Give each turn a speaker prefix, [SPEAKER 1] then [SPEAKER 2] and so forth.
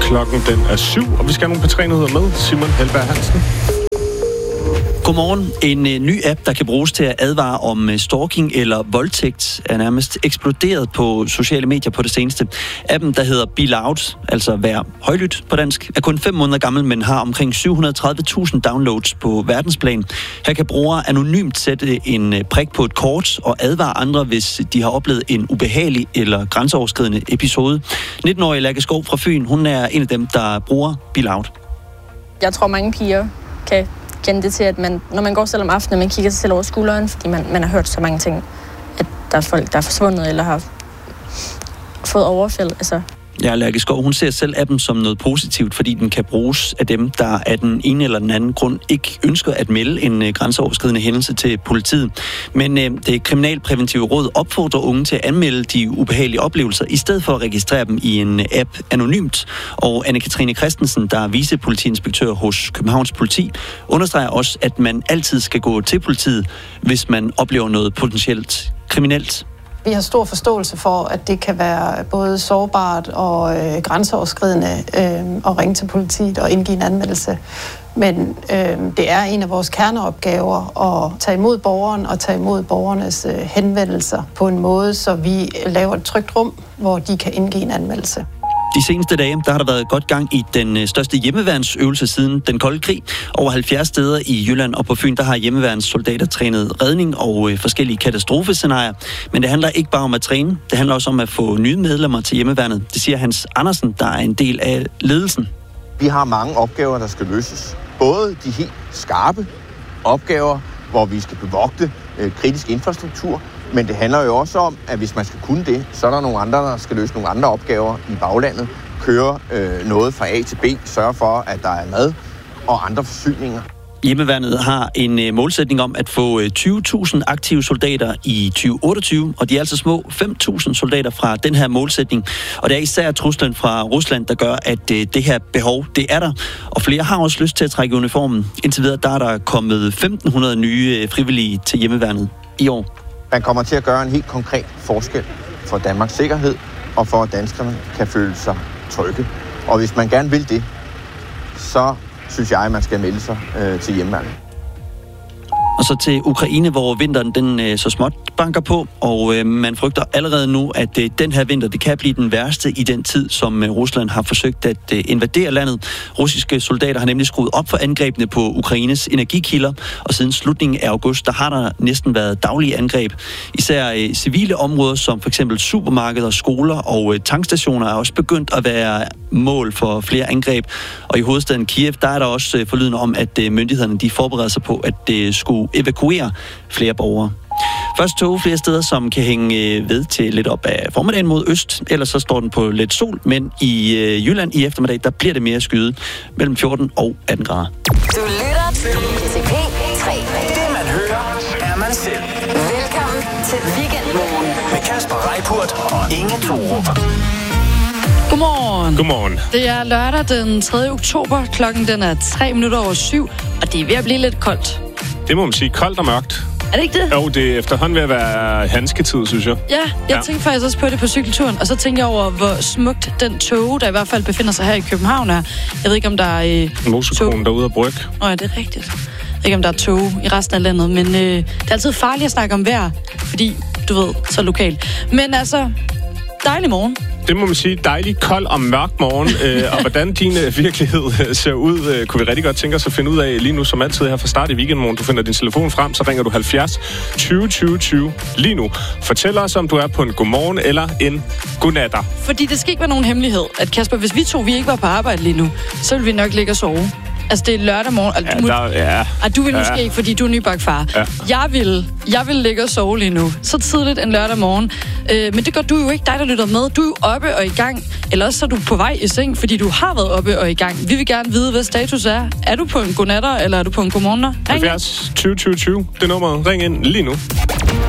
[SPEAKER 1] Klokken den er 7, og vi skal have nogle P3-nyheder med. Simon Helberg Hansen.
[SPEAKER 2] Godmorgen. En ny app, der kan bruges til at advare om stalking eller voldtægt, er nærmest eksploderet på sociale medier på det seneste. Appen, der hedder Be Loud, altså vær højlydt på dansk, er kun 5 måneder gammel, men har omkring 730.000 downloads på verdensplan. Her kan brugere anonymt sætte en prik på et kort og advare andre, hvis de har oplevet en ubehagelig eller grænseoverskridende episode. 19-årige Lærke Skov fra Fyn, hun er en af dem, der bruger Be Loud.
[SPEAKER 3] Jeg tror, mange piger kan kende det til, at når man går selv om aftenen, man kigger sig selv over skulderen, fordi man har hørt så mange ting, at der er folk, der er forsvundet eller har fået overfald. Altså.
[SPEAKER 2] Ja, Lærke Skov, hun ser selv appen som noget positivt, fordi den kan bruges af dem, der af den ene eller den anden grund ikke ønsker at melde en grænseoverskridende hændelse til politiet. Men det kriminalpræventive råd opfordrer unge til at anmelde de ubehagelige oplevelser, i stedet for at registrere dem i en app anonymt. Og Anne-Katrine Christensen, der er vicepolitiinspektør hos Københavns Politi, understreger også, at man altid skal gå til politiet, hvis man oplever noget potentielt kriminelt.
[SPEAKER 4] Vi har stor forståelse for, at det kan være både sårbart og grænseoverskridende at ringe til politiet og indgive en anmeldelse. Men det er en af vores kerneopgaver at tage imod borgeren og tage imod borgernes henvendelser på en måde, så vi laver et trygt rum, hvor de kan indgive en anmeldelse.
[SPEAKER 2] De seneste dage, der har der været godt gang i den største hjemmeværnsøvelse siden den kolde krig. Over 70 steder i Jylland og på Fyn, der har hjemmeværnssoldater trænet redning og forskellige katastrofescenarier. Men det handler ikke bare om at træne, det handler også om at få nye medlemmer til hjemmeværnet. Det siger Hans Andersen, der er en del af ledelsen.
[SPEAKER 5] Vi har mange opgaver, der skal løses. Både de helt skarpe opgaver, hvor vi skal bevogte kritisk infrastruktur, men det handler jo også om, at hvis man skal kunne det, så er der nogle andre, der skal løse nogle andre opgaver i baglandet. Køre noget fra A til B, sørge for, at der er mad og andre forsyninger.
[SPEAKER 2] Hjemmeværnet har en målsætning om at få 20.000 aktive soldater i 2028, og de er altså små 5.000 soldater fra den her målsætning. Og det er især truslen fra Rusland, der gør, at det her behov, det er der. Og flere har også lyst til at trække uniformen. Indtil videre, der er der kommet 1.500 nye frivillige til hjemmeværnet i år.
[SPEAKER 5] Man kommer til at gøre en helt konkret forskel for Danmarks sikkerhed, og for at danskerne kan føle sig trygge. Og hvis man gerne vil det, så synes jeg, at man skal melde sig til hjemmeværnet.
[SPEAKER 2] Og så til Ukraine, hvor vinteren den så småt banker på, og man frygter allerede nu, at den her vinter, det kan blive den værste i den tid, som Rusland har forsøgt at invadere landet. Russiske soldater har nemlig skruet op for angrebene på Ukraines energikilder, og siden slutningen af august, der har der næsten været daglige angreb. Især civile områder, som for eksempel supermarkeder, skoler og tankstationer, er også begyndt at være mål for flere angreb. Og i hovedstaden Kiev, der er der også forlydende om, at myndighederne de forbereder sig på, at det skulle evakuere flere borgere. Først tog flere steder, som kan hænge ved til lidt op af formiddagen mod øst. Ellers så står den på lidt sol, men i Jylland i eftermiddag, der bliver det mere skyet mellem 14 og 18 grader.
[SPEAKER 6] Du lytter til P3.
[SPEAKER 7] Det man hører, er man selv.
[SPEAKER 6] Velkommen til Weekendmorgen
[SPEAKER 7] Med Kasper Reippurt og Inge Thorup.
[SPEAKER 8] Godmorgen.
[SPEAKER 1] Godmorgen.
[SPEAKER 8] Det er lørdag den 3. oktober. Klokken den er 7:03, og det er ved at blive lidt koldt.
[SPEAKER 1] Det må man sige. Koldt og mørkt.
[SPEAKER 8] Er det ikke det?
[SPEAKER 1] Jo, det er efterhånden ved at være hansketid, synes jeg.
[SPEAKER 8] Ja, jeg tænkte faktisk også på det på cykelturen, og så tænkte jeg over, hvor smukt den tog, der i hvert fald befinder sig her i København, er. Jeg ved ikke, om der er
[SPEAKER 1] Motorkronen derude af Bryg.
[SPEAKER 8] Ja, det er rigtigt. Jeg ved ikke, om der er tog i resten af landet, men det er altid farligt at snakke om vejr, fordi, du ved, så lokalt. Men altså, dejlig morgen.
[SPEAKER 1] Det må man sige, dejlig, kold og mørk morgen. Og hvordan din virkelighed ser ud, kunne vi rigtig godt tænke os at finde ud af lige nu, som altid her fra start i Weekendmorgen. Du finder din telefon frem, så ringer du 70 20 20 20 lige nu. Fortæl os, om du er på en godmorgen eller en godnatter.
[SPEAKER 8] Fordi det skal ikke være nogen hemmelighed, at Kasper, hvis vi ikke var på arbejde lige nu, så ville vi nok ligge og sove. Altså, det er lørdag morgen. Du vil måske ikke, fordi du er nybagt far. Ja. Jeg vil ligge og sove lige nu. Så tidligt en lørdag morgen. Men det gør du jo ikke, dig der lytter med. Du er jo oppe og i gang. Eller også så er du på vej i seng, fordi du har været oppe og i gang. Vi vil gerne vide, hvad status er. Er du på en godnatter, eller er du på en godmorgener?
[SPEAKER 1] 70 20 20 20. Det er nummeret. Ring ind lige nu.